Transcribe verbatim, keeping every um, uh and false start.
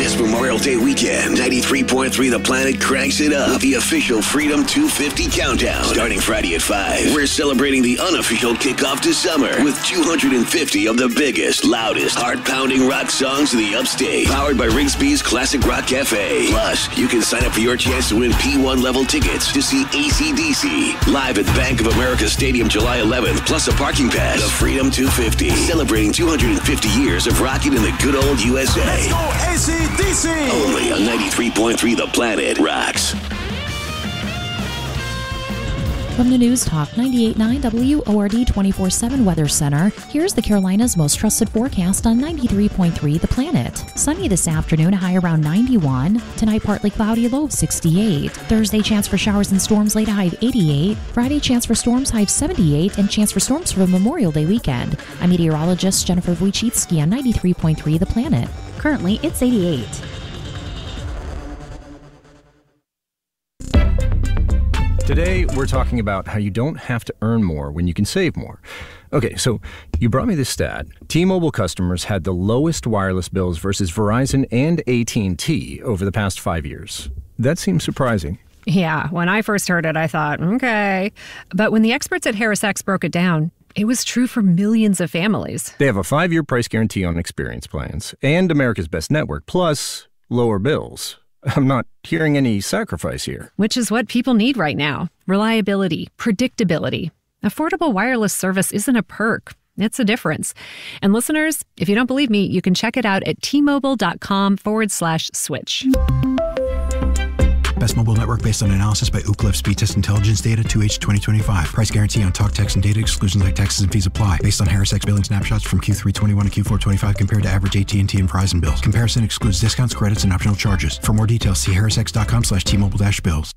This Memorial Day weekend, ninety-three point three The Planet cranks it up with the official Freedom two fifty countdown. Starting Friday at five, we're celebrating the unofficial kickoff to summer with two hundred fifty of the biggest, loudest, heart-pounding rock songs in the upstate. Powered by Rigsby's Classic Rock Cafe. Plus, you can sign up for your chance to win P one level tickets to see A C D C live at Bank of America Stadium July eleventh, plus a parking pass. The Freedom two fifty, celebrating two hundred fifty years of rocking in the good old U S A. Let's go A C D C! Only on ninety-three point three The Planet rocks. From the News Talk ninety-eight point nine W O R D twenty-four seven Weather Center, here's the Carolinas' most trusted forecast on ninety-three point three The Planet. Sunny this afternoon, a high around ninety-one. Tonight, partly cloudy, low of sixty-eight. Thursday, chance for showers and storms, late, a high of eighty-eight. Friday, chance for storms, high of seventy-eight. And chance for storms for Memorial Day weekend. I'm meteorologist Jennifer Wojcicki on ninety-three point three The Planet. Currently, it's eighty-eight. Today, we're talking about how you don't have to earn more when you can save more. Okay, so you brought me this stat. T-Mobile customers had the lowest wireless bills versus Verizon and A T and T over the past five years. That seems surprising. Yeah, when I first heard it, I thought, okay. But when the experts at HarrisX broke it down, it was true for millions of families. They have a five-year price guarantee on experience plans and America's Best Network, plus lower bills. I'm not hearing any sacrifice here. Which is what people need right now. Reliability, predictability. Affordable wireless service isn't a perk. It's a difference. And listeners, if you don't believe me, you can check it out at T-Mobile.com forward slash switch. Best mobile network based on analysis by Ookla Speed Test Intelligence data two H twenty twenty-five. Price guarantee on talk, text, and data. Exclusions like taxes and fees apply. Based on HarrisX billing snapshots from Q three twenty-one to Q four twenty-five compared to average A T and T and Verizon bills. Comparison excludes discounts, credits, and optional charges. For more details, see harrisx.com slash T-Mobile dash bills.